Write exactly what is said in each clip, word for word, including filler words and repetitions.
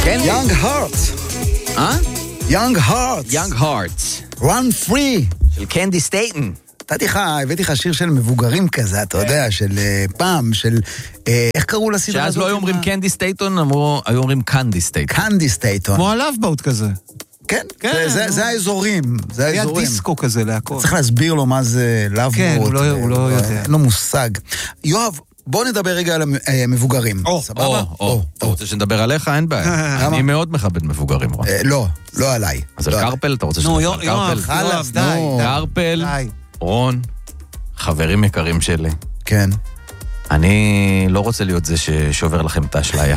Young Hearts. אה? Young Hearts. Young Hearts. Run Free. של קנדי סטייטן. נתתי לך, הבאתי לך שיר של מבוגרים כזה, אתה יודע, של פעם, של... איך קראו לסדרה הזאת? שאז לא היו אומרים קנדי סטייטון, היו אומרים קנדי סטייטון. קנדי סטייטון. כמו הלאבבאוט כזה. כן, זה האזורים. זה היה דיסקו כזה להכל. צריך להסביר לו מה זה לאבבאוט. כן, הוא לא יודע. אין לו מושג. יואב, בוא נדבר רגע על המבוגרים. סבבה? או, אתה רוצה שנדבר עליך? אין בעיה. אני מאוד מכבד מבוגרים. לא, לא עליי. אז על קרפל, אתה רוצה שנדבר על קרפל? חלאס, די. קרפל, רון, חברים יקרים שלי. כן. אני לא רוצה להיות זה ששובר לכם את האשליה.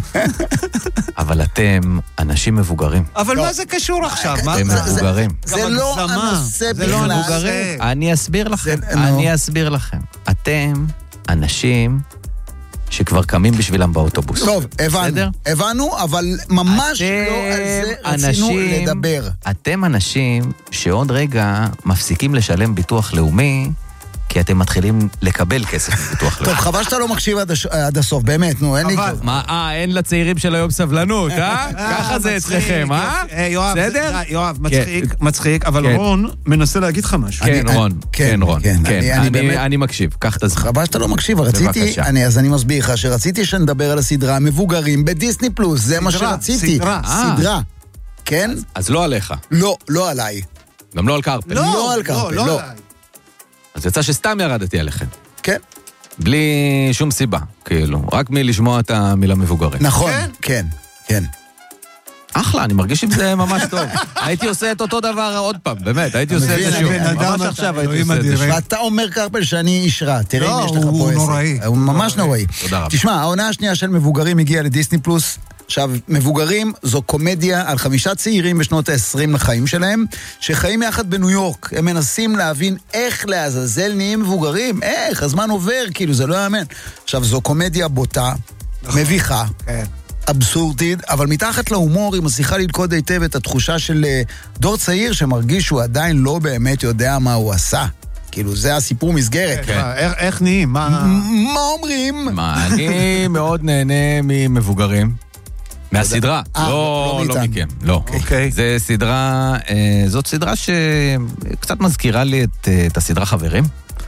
אבל אתם אנשים מבוגרים. אבל מה זה קשור עכשיו? אתם מבוגרים. זה לא הנושא בכלל. אני אסביר לכם. אני אסביר לכם. אתם אנשים שכבר קמים בשבילם באוטובוס. טוב, הבנו. הבנו, אבל ממש לא על זה רצינו לדבר. אתם אנשים שעוד רגע מפסיקים לשלם ביטוח לאומי, כי אתם מתחילים לקבל כסף מביטוח לאומי. טוב, חבל שאתה לא מקשיב עד הסוף, באמת, נו, אין לי... מה, אה, אין לצעירים של היום סבלנות, אה? ככה זה אצלכם, אה? יואב, יואב, מצחיק, מצחיק, אבל רון מנסה להגיד לך משהו. כן, רון, כן, רון, כן, אני מקשיב, קח את הזמן. חבל שאתה לא מקשיב, רציתי, אז אני מסביר לך, שרציתי שנדבר על הסדרה מבוגרים בדיסני פלוס, זה מה שרציתי. סדרה. סדרה. כן? אז לא עליך. לא, לא עליי. גם לא על קרפל. לא על קרפל, לא. אז יצא שסתם ירדתי עליכם. כן. בלי שום סיבה, כאילו. רק מלשמוע את המילה מבוגרים. נכון, כן, כן. אחלה, אני מרגיש עם זה ממש טוב. הייתי עושה את אותו דבר עוד פעם, באמת, הייתי עושה את זה שוב. ממש עכשיו הייתי עושה את זה שוב. ואתה אומר קרפל שאני איש רע, תראה אם יש לך פה עסק. הוא נוראי. הוא ממש נוראי. תודה רבה. תשמע, העונה השנייה של מבוגרים הגיעה לדיסני פלוס. עכשיו, מבוגרים זו קומדיה על חמישה צעירים בשנות ה-עשרים לחיים שלהם, שחיים יחד בניו יורק. הם מנסים להבין איך לעזאזל נהיים מבוגרים, איך, הזמן עובר, כאילו, זה לא יאמן. עכשיו, זו קומדיה בוטה, מביכה, אבסורדית, אבל מתחת להומור היא מצליחה ללכוד היטב את התחושה של דור צעיר שמרגיש שהוא עדיין לא באמת יודע מה הוא עשה. כאילו, זה הסיפור מסגרת. איך נהיים? מה אומרים? מה, אני מאוד נהנה ממבוגרים. מהסדרה, לא מכם, לא. זה סדרה, זאת סדרה שקצת מזכירה לי את הסדרה חברים.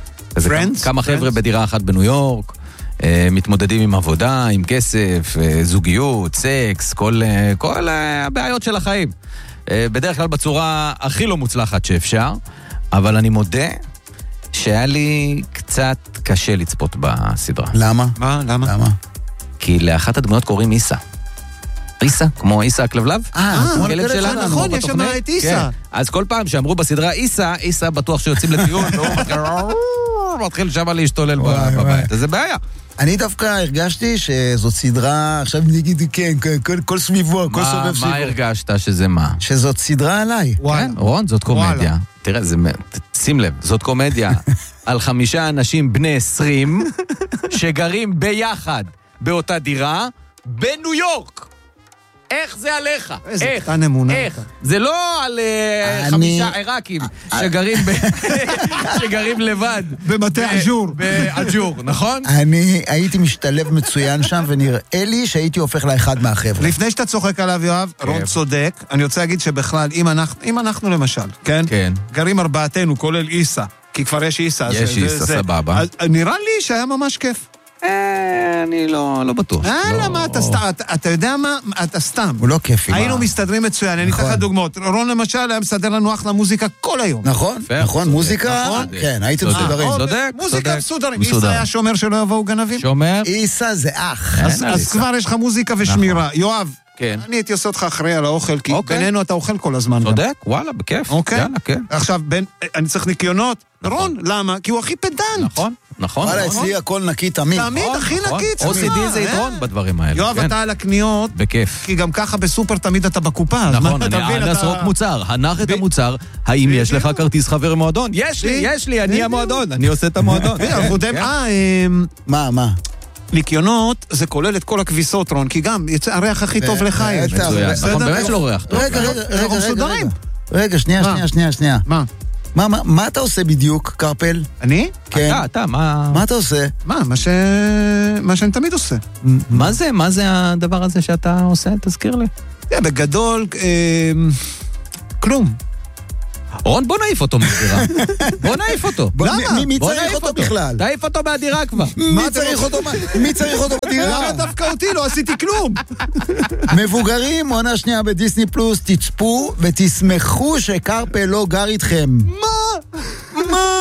כמה חבר'ה בדירה אחת בניו יורק, מתמודדים עם עבודה, עם כסף, זוגיות, סקס, כל הבעיות של החיים. בדרך כלל בצורה הכי לא מוצלחת שאפשר, אבל אני מודה שהיה לי קצת קשה לצפות בסדרה. למה? מה? למה? למה? כי לאחת הדמויות קוראים איסה. איסה, כמו איסה הכלבלב. אה, הכלב שלה. נכון, יש שם את איסה. אז כל פעם שאמרו בסדרה איסה, איסה בטוח שיוצאים לטיול, והוא מתחיל שם להשתולל בבית. אז זה בעיה. אני דווקא הרגשתי שזאת סדרה, עכשיו נגיד, כן, כל סביבו, כל סובב סביבו. מה הרגשת שזה מה? שזאת סדרה עליי. כן, רון, זאת קומדיה. תראה, שים לב, זאת קומדיה על חמישה אנשים בני עשרים שגרים ביחד באותה דירה בניו יורק. איך זה עליך? איזה קטן אמונה. איך? זה לא על חמישה עיראקים שגרים לבד. במטה אג'ור. באג'ור, נכון? אני הייתי משתלב מצוין שם, ונראה לי שהייתי הופך לאחד מהחבר'ה. לפני שאתה צוחק עליו, יואב, רון צודק. אני רוצה להגיד שבכלל, אם אנחנו למשל, כן? כן. גרים ארבעתנו, כולל איסה, כי כבר יש איסה. יש איסה, סבבה. נראה לי שהיה ממש כיף. אני לא בטוח. אה, למה? אתה יודע מה? אתה סתם. הוא לא כיפי. היינו מסתדרים מצוין, אני אתן לך דוגמאות. רון למשל היה מסדר לנו אחלה מוזיקה כל היום. נכון, נכון, מוזיקה. כן, הייתם מסודרים. צודק, מוזיקה מסודרים. איסה היה שומר שלא יבואו גנבים. שומר? איסה זה אח. אז כבר יש לך מוזיקה ושמירה. יואב, אני הייתי עושה אותך אחראי על האוכל, כי בינינו אתה אוכל כל הזמן. צודק, וואלה, בכיף. יאללה, כן. עכשיו, אני צריך ניקיונות. רון, למה? כי הוא הכי פדנט. נכון. נכון. וואלה, אצלי הכל נקי תמיד. תמיד, הכי נקי. או סי די זה יתרון בדברים האלה. יואב, אתה על הקניות. בכיף. כי גם ככה בסופר תמיד אתה בקופה. נכון, אני אנסרוק מוצר. הנח את המוצר. האם יש לך כרטיס חבר מועדון? יש לי, יש לי, אני המועדון. אני עושה את המועדון. מה, מה? ניקיונות זה כולל את כל הכביסות, רון, כי גם הריח הכי טוב לך יש. מצוין, נכון, באמת שלא ריח טוב. רגע, רגע, רגע, רגע. רגע, שנייה, שנייה, שנייה, שנייה. מה? מה, מה, מה אתה עושה בדיוק, קרפל? אני? כן. אתה, אתה, מה... מה אתה עושה? מה, מה ש... מה שאני תמיד עושה. מה זה? מה זה הדבר הזה שאתה עושה? תזכיר לי. זה, בגדול, אה, כלום. רון, בוא נעיף אותו מהדירה. בוא נעיף אותו. למה? מי, מי צריך אותו בכלל? תעיף אותו מהדירה כבר. מי צריך אותו, מי צריך אותו בדירה? למה דווקא אותי? לא עשיתי כלום. מבוגרים, עונה שנייה בדיסני פלוס, תצפו ותשמחו שקרפל לא גר איתכם. מה? מה?